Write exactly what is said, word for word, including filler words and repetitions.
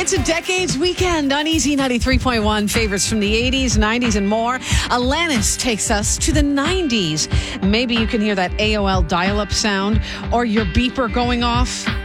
It's a Decades Weekend on Easy ninety-three point one. Favorites from the eighties, nineties, and more. Alanis takes us to the nineties. Maybe you can hear that A O L dial-up sound or your beeper going off.